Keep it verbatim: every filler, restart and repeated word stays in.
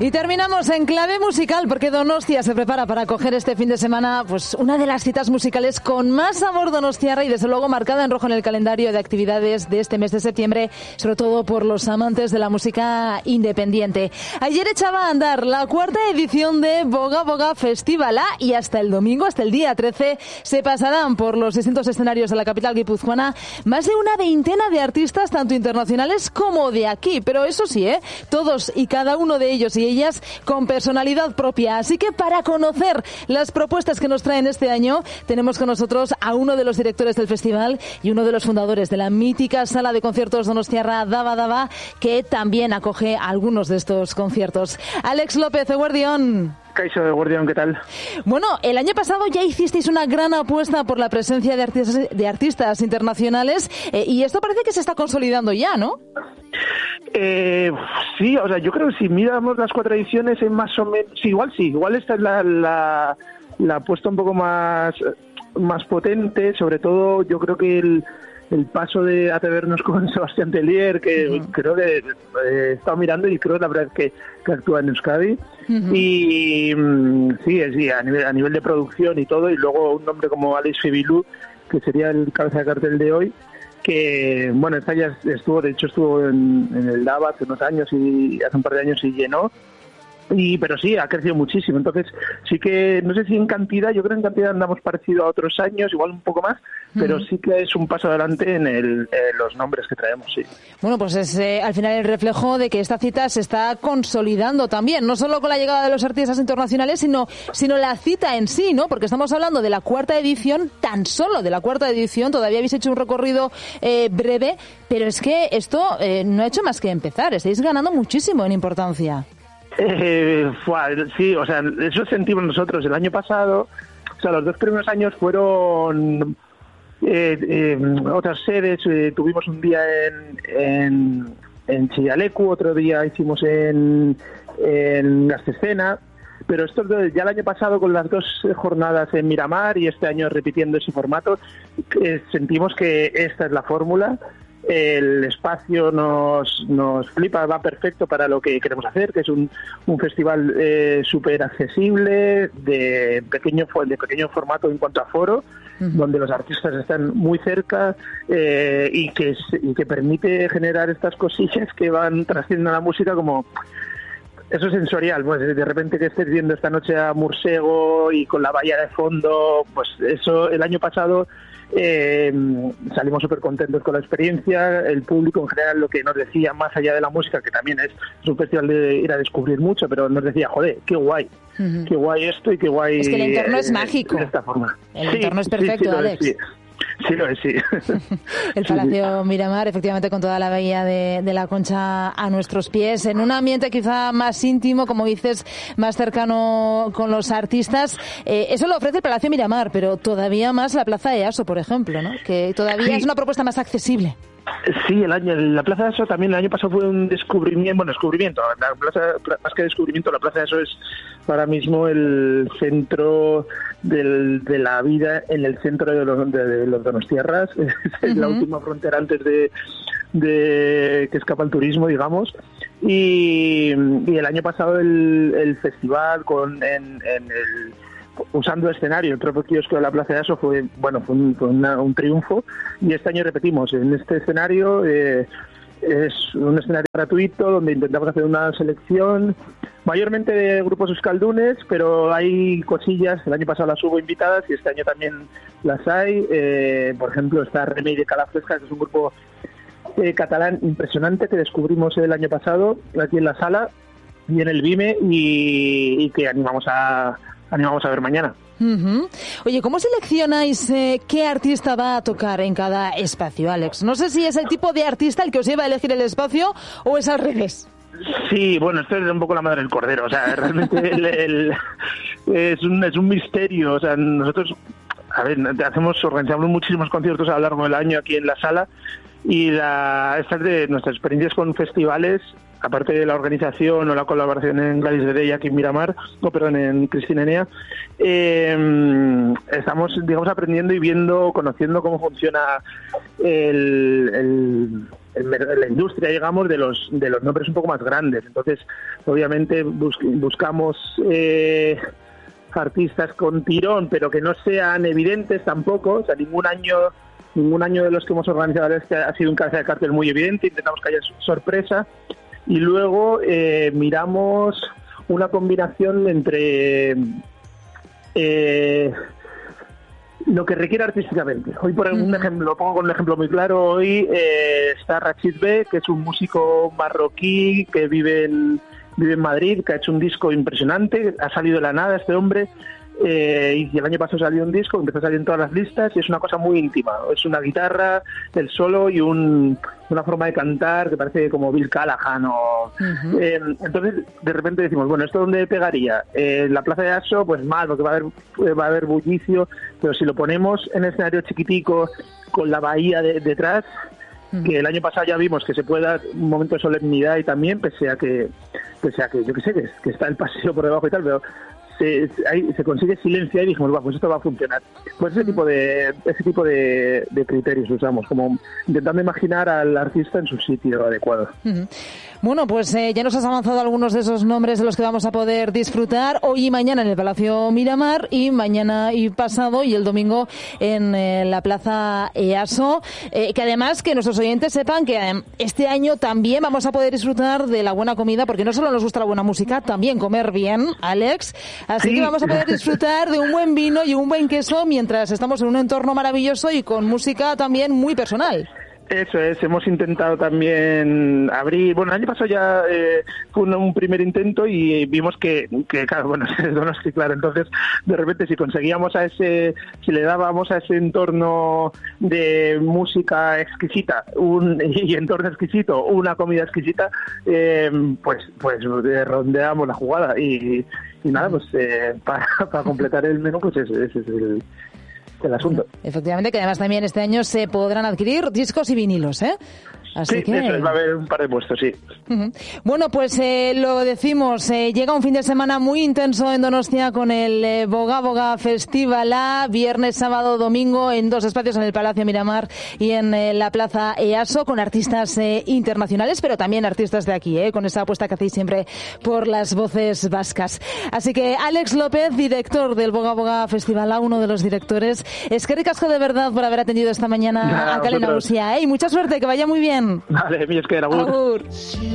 Y terminamos en clave musical porque Donostia se prepara para acoger este fin de semana pues una de las citas musicales con más sabor donostiarra y desde luego marcada en rojo en el calendario de actividades de este mes de septiembre, sobre todo por los amantes de la música independiente. Ayer echaba a andar la cuarta edición de Boga Boga Festival A y hasta el domingo, hasta el día trece, se pasarán por los distintos escenarios de la capital guipuzcoana más de una veintena de artistas, tanto internacionales como de aquí. Pero eso sí, ¿eh? Todos y cada uno de ellos y ellas con personalidad propia. Así que para conocer las propuestas que nos traen este año, tenemos con nosotros a uno de los directores del festival y uno de los fundadores de la mítica sala de conciertos donostiarra Daba Daba, que también acoge algunos de estos conciertos. Alex López, Eguerdión. Caixo de Guardián, ¿qué tal? Bueno, el año pasado ya hicisteis una gran apuesta por la presencia de artistas, de artistas internacionales eh, y esto parece que se está consolidando ya, ¿no? Eh, sí, o sea, yo creo que si miramos las cuatro ediciones, es más o menos, sí, igual sí, igual esta es la, la, la apuesta un poco más, más potente, sobre todo yo creo que el el paso de atrevernos con Sebastián Tellier, que uh-huh. creo que eh, he estado mirando y creo la verdad que, que actúa en Euskadi. Uh-huh. Y mm, sí, sí a, nivel, a nivel de producción y todo, y luego un nombre como Alex Fibilú, que sería el cabeza de cartel de hoy, que, bueno, esta ya estuvo, de hecho estuvo en, en el Dava hace unos años y hace un par de años y llenó. Y, pero sí, ha crecido muchísimo. Entonces, sí que, no sé si en cantidad, yo creo que en cantidad andamos parecido a otros años, igual un poco más, pero sí que es un paso adelante en, el, en los nombres que traemos, sí. Bueno, pues es eh, al final el reflejo de que esta cita se está consolidando también, no solo con la llegada de los artistas internacionales, sino, sino la cita en sí, ¿no? Porque estamos hablando de la cuarta edición, tan solo de la cuarta edición, todavía habéis hecho un recorrido eh, breve, pero es que esto eh, no ha hecho más que empezar, estáis ganando muchísimo en importancia. Eh, fue, sí, o sea, eso sentimos nosotros el año pasado. O sea, los dos primeros años fueron eh, eh, otras sedes. Eh, tuvimos un día en, en, en Chillalecu, otro día hicimos en, en Gastescena. Pero esto ya el año pasado con las dos jornadas en Miramar y este año repitiendo ese formato, eh, sentimos que esta es la fórmula. El espacio nos nos flipa, va perfecto para lo que queremos hacer, que es un, un festival eh, súper accesible, de pequeño de pequeño formato en cuanto a foro, uh-huh. donde los artistas están muy cerca eh, y, que, y que permite generar estas cosillas que van trascendiendo a la música como... Eso es sensorial, pues de repente que estés viendo esta noche a Mursego y con la valla de fondo, pues eso el año pasado eh, salimos súper contentos con la experiencia, el público en general lo que nos decía, más allá de la música, que también es, es un festival de ir a descubrir mucho, pero nos decía, joder, qué guay, uh-huh. qué guay esto y qué guay... Es que el entorno eh, es mágico. De esta forma. El sí, entorno es perfecto, sí, sí, Alex. Sí. Sí, lo es, sí. El Palacio sí. Miramar, efectivamente, con toda la bahía de, de la Concha a nuestros pies, en un ambiente quizá más íntimo, como dices, más cercano con los artistas. Eh, eso lo ofrece el Palacio Miramar, pero todavía más la Plaza de Aso, por ejemplo, ¿no? Que todavía sí. es una propuesta más accesible. Sí, el año, la Plaza de Aso también el año pasado fue un descubrimiento, bueno, descubrimiento, la plaza, más que descubrimiento, la Plaza de Aso es ahora mismo el centro del, de la vida en el centro de los, de, de los donostiarras, es uh-huh. la última frontera antes de, de que escapa el turismo, digamos, y, y el año pasado el, el festival con en, en el usando escenario, el propio kiosco de la Plaza de Aso fue, bueno, fue un, fue una, un triunfo, y este año repetimos, en este escenario eh, es un escenario gratuito donde intentamos hacer una selección mayormente de grupos euskaldunes, pero hay cosillas, el año pasado las hubo invitadas y este año también las hay, eh, por ejemplo está Remei de Calafresca, que es un grupo eh, catalán impresionante que descubrimos el año pasado aquí en la sala y en el Vime y, y que animamos a animamos a ver mañana. Uh-huh. Oye, ¿cómo seleccionáis eh, qué artista va a tocar en cada espacio, Alex? No sé si es el tipo de artista el que os lleva a elegir el espacio o es al revés. Sí, bueno, esto es un poco la madre del cordero, o sea, realmente el, el, es, un, es un misterio, o sea, nosotros, a ver, hacemos, organizamos muchísimos conciertos a lo largo del año aquí en la sala y la, estas de nuestras experiencias con festivales, aparte de la organización o la colaboración en Gladys de Dey aquí en Miramar, no, perdón, en Cristina Enea, eh, estamos, digamos, aprendiendo y viendo, conociendo cómo funciona el, el, en la industria, digamos, de los de los nombres un poco más grandes. Entonces, obviamente, bus, buscamos eh, artistas con tirón, pero que no sean evidentes tampoco. O sea, ningún año ningún año de los que hemos organizado este ha sido un cabeza de cartel muy evidente. Intentamos que haya sorpresa. Y luego eh, miramos una combinación entre eh, lo que requiere artísticamente. Hoy, por un ejemplo, lo pongo con un ejemplo muy claro. Hoy eh, está Rachid Bey, que es un músico marroquí que vive en, vive en Madrid, que ha hecho un disco impresionante. Ha salido de la nada este hombre. Eh, y el año pasado salió un disco, empezó a salir en todas las listas y es una cosa muy íntima. Es una guitarra, el solo y un, una forma de cantar que parece como Bill Callahan. O, uh-huh. eh, entonces, de repente decimos, bueno, ¿esto dónde pegaría? Eh, en la Plaza de Aso, pues mal, porque va a haber, va a haber bullicio, pero si lo ponemos en escenario chiquitico con la bahía de, detrás, uh-huh. que el año pasado ya vimos que se puede dar un momento de solemnidad y también, pese a que, pese a que yo qué sé, que, que está el paseo por debajo y tal, pero Se, ahí, se consigue silencio y dijimos, bueno, pues esto va a funcionar. Pues ese tipo de ese tipo de, de criterios usamos, como intentando imaginar al artista en su sitio adecuado. Uh-huh. Bueno, pues eh, ya nos has avanzado algunos de esos nombres de los que vamos a poder disfrutar hoy y mañana en el Palacio Miramar, y mañana y pasado y el domingo en eh, la Plaza Easo, eh, que además que nuestros oyentes sepan que eh, este año también vamos a poder disfrutar de la buena comida, porque no solo nos gusta la buena música, también comer bien, Alex. Así sí. que vamos a poder disfrutar de un buen vino y un buen queso mientras estamos en un entorno maravilloso y con música también muy personal. Eso es, hemos intentado también abrir, bueno, el año pasado ya eh, fue un, un primer intento y vimos que, que claro, bueno, no es que claro, entonces de repente si conseguíamos a ese, si le dábamos a ese entorno de música exquisita un y entorno exquisito, una comida exquisita, eh, pues pues rondeamos la jugada y, y nada, pues eh, para, para completar el menú, pues ese, ese es el... el asunto. Efectivamente, que además también este año se podrán adquirir discos y vinilos, ¿eh? Así sí, que... eso es, va a haber un par de puestos, sí. Uh-huh. Bueno, pues eh, lo decimos, eh, llega un fin de semana muy intenso en Donostia con el eh, Boga Boga Festival A, viernes, sábado, domingo, en dos espacios, en el Palacio Miramar y en eh, la Plaza Easo, con artistas eh, internacionales, pero también artistas de aquí, eh, con esa apuesta que hacéis siempre por las voces vascas. Así que Alex López, director del Boga Boga Festival A, uno de los directores, es que ricasco de verdad por haber atendido esta mañana nah, a Kale Nagusia, ¿eh? Y mucha suerte, que vaya muy bien. Vale, mi esker, agur. Agur.